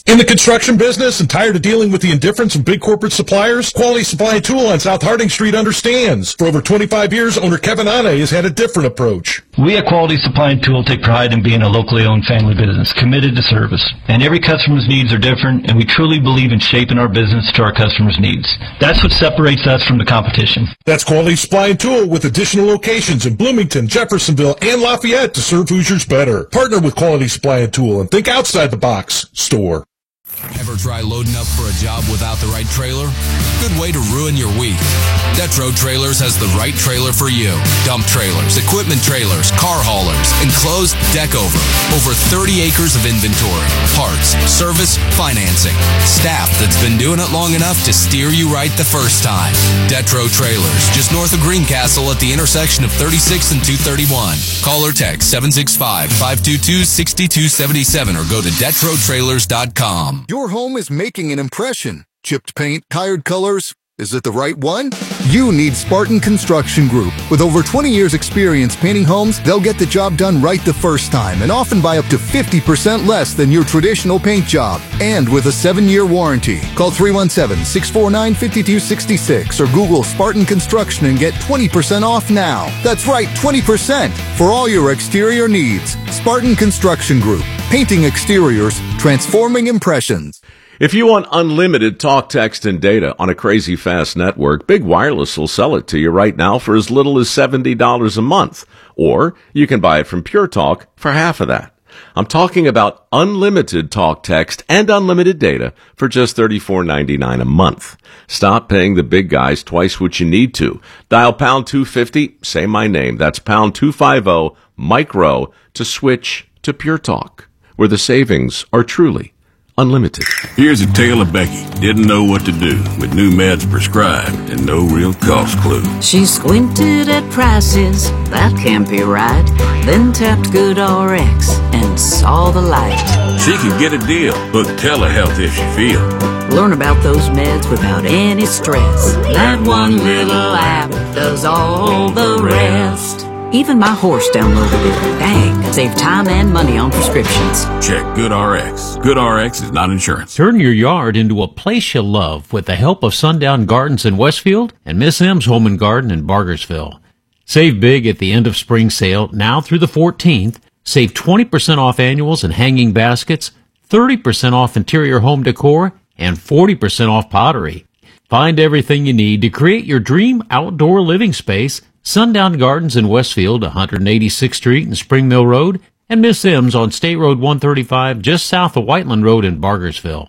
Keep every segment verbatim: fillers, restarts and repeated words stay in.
In the construction business and tired of dealing with the indifference of big corporate suppliers? Quality Supply and Tool on South Harding Street understands. For over twenty-five years, owner Kevin Ane has had a different approach. We at Quality Supply and Tool take pride in being a locally owned family business committed to service. And every customer's needs are different, and we truly believe in shaping our business to our customers' needs. That's what separates us from the competition. That's Quality Supply and Tool with additional locations in Bloomington, Jeffersonville, and Lafayette to serve Hoosiers better. Partner with Quality Supply and Tool and think outside the box. Store. Ever try loading up for a job without the right trailer? Good way to ruin your week. Detro Trailers has the right trailer for you. Dump trailers, equipment trailers, car haulers, enclosed deck over. Over thirty acres of inventory, parts, service, financing. Staff that's been doing it long enough to steer you right the first time. Detro Trailers, just north of Greencastle at the intersection of thirty-six and two thirty-one. Call or text seven six five, five two two, six two seven seven or go to detro trailers dot com. Your home is making an impression. Chipped paint, tired colors. Is it the right one? You need Spartan Construction Group. With over twenty years experience painting homes, they'll get the job done right the first time and often by up to fifty percent less than your traditional paint job. And with a seven-year warranty. Call three one seven, six four nine, five two six six or Google Spartan Construction and get twenty percent off now. That's right, twenty percent for all your exterior needs. Spartan Construction Group. Painting exteriors, transforming impressions. If you want unlimited talk, text, and data on a crazy fast network, Big Wireless will sell it to you right now for as little as seventy dollars a month. Or you can buy it from Pure Talk for half of that. I'm talking about unlimited talk, text, and unlimited data for just thirty-four ninety-nine a month. Stop paying the big guys twice what you need to. Dial pound two fifty, say my name. That's pound two fifty, micro, to switch to Pure Talk, where the savings are truly unlimited. Here's a tale of Becky. Didn't know what to do with new meds prescribed and no real cost clue. She squinted at prices, that can't be right. Then tapped GoodRx and saw the light. She could get a deal. Book telehealth if she feel. Learn about those meds without any stress. That one little app does all the rest. Even my horse downloaded it. Dang, save time and money on prescriptions. Check GoodRx. GoodRx is not insurance. Turn your yard into a place you love with the help of Sundown Gardens in Westfield and Miss M's Home and Garden in Bargersville. Save big at the end of spring sale now through the fourteenth. Save twenty percent off annuals and hanging baskets, thirty percent off interior home decor, and forty percent off pottery. Find everything you need to create your dream outdoor living space. Sundown Gardens in Westfield, one eighty-sixth Street and Spring Mill Road, and Miss M's on State Road one thirty-five, just south of Whiteland Road in Bargersville.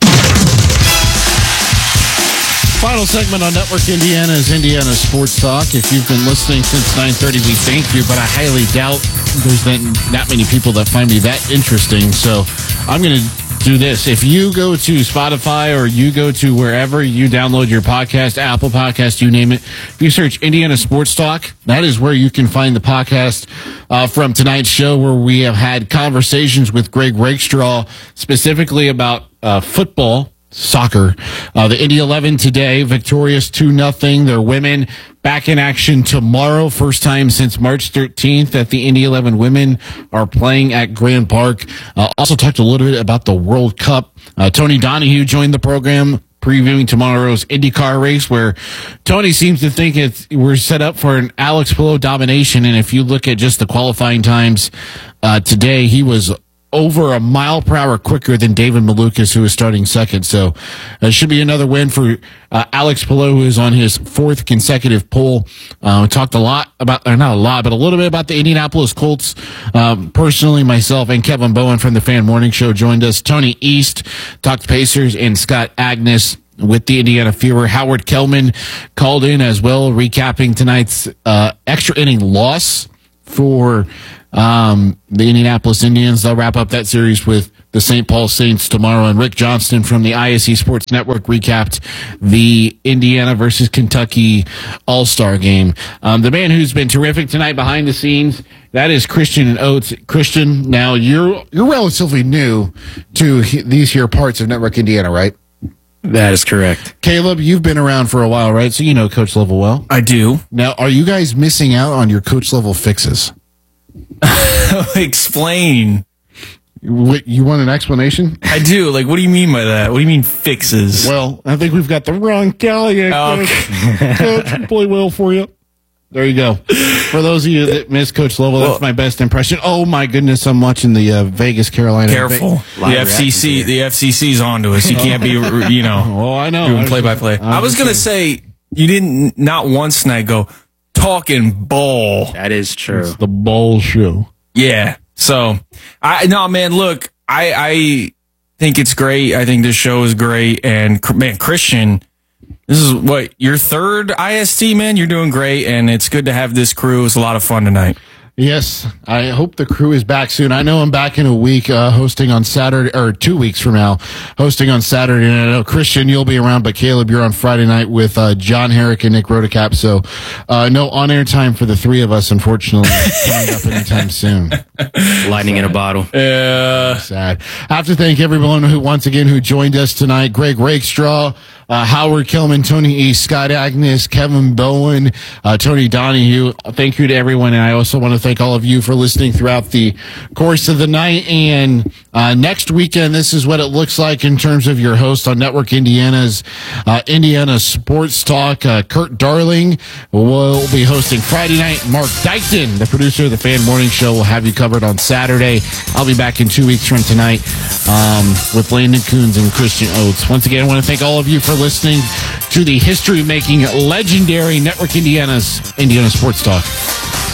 Final segment on Network Indiana is Indiana Sports Talk. If you've been listening since nine thirty, we thank you, but I highly doubt there's been that many people that find me that interesting, so I'm going to do this. If you go to Spotify or you go to wherever you download your podcast, Apple Podcast, you name it, if you search Indiana Sports Talk, that is where you can find the podcast uh, from tonight's show, where we have had conversations with Greg Rakestraw specifically about uh, football, soccer. Uh, the Indy eleven today, victorious two nothing. Their women back in action tomorrow. First time since March thirteenth that the Indy eleven women are playing at Grand Park. Uh, also talked a little bit about the World Cup. Uh, Tony Donahue joined the program previewing tomorrow's IndyCar race, where Tony seems to think it's, we're set up for an Alex Palou domination. And if you look at just the qualifying times uh, today, he was over a mile per hour quicker than David Malukas, who is starting second. So it uh, should be another win for uh, Alex Palou, who is on his fourth consecutive pole. Uh, we talked a lot about, or not a lot, but a little bit about the Indianapolis Colts. Um, personally, myself and Kevin Bowen from the Fan Morning Show joined us. Tony East talked Pacers, and Scott Agnes with the Indiana Fever. Howard Kellman called in as well, recapping tonight's uh, extra inning loss for Um, the Indianapolis Indians. They'll wrap up that series with the Saint Paul Saints tomorrow. And Rick Johnston from the I S E Sports Network recapped the Indiana versus Kentucky All-Star game. Um, the man who's been terrific tonight behind the scenes, that is Christian Oates. Christian, now you're you're relatively new to he, these here parts of Network Indiana, right? That is correct. Caleb, you've been around for a while, right? So you know Coach Level well. I do. Now, are you guys missing out on your Coach Level fixes? Explain. What, you want an explanation? I do. Like, what do you mean by that? What do you mean fixes? Well, I think we've got the wrong Callahan. Oh, okay. Coach, play well for you. There you go. For those of you that miss Coach Lovell, that's my best impression. Oh my goodness, I'm watching the uh, Vegas Carolina. Careful, Ve- the F C C, the F C C's onto us. You can't be, you know. Oh, I know. Doing play by play. I was gonna say you didn't not once tonight go talking ball. That is true. It's the ball show. Yeah. So I no man. Look, I I think it's great. I think this show is great, and man, Christian. This is what, your third I S T, man? You're doing great, and it's good to have this crew. It was a lot of fun tonight. Yes, I hope the crew is back soon. I know I'm back in a week, uh, hosting on Saturday, or two weeks from now, hosting on Saturday. And I know, Christian, you'll be around, but Caleb, you're on Friday night with uh, John Herrick and Nick Rodecap. So uh, no on-air time for the three of us, unfortunately, coming up anytime soon. Lightning in a bottle. Yeah. Sad. I have to thank everyone who, once again, who joined us tonight. Greg Rakestraw, Uh, Howard Kilman, Tony E. Scott Agnes, Kevin Bowen, uh, Tony Donahue. Thank you to everyone. And I also want to thank all of you for listening throughout the course of the night. And uh, next weekend, this is what it looks like in terms of your host on Network Indiana's uh, Indiana Sports Talk. Uh, Kurt Darling will be hosting Friday night. Mark Dykton, the producer of the Fan Morning Show, will have you covered on Saturday. I'll be back in two weeks from tonight um, with Landon Coons and Christian Oates. Once again, I want to thank all of you for listening to the history-making, legendary Network Indiana's Indiana Sports Talk.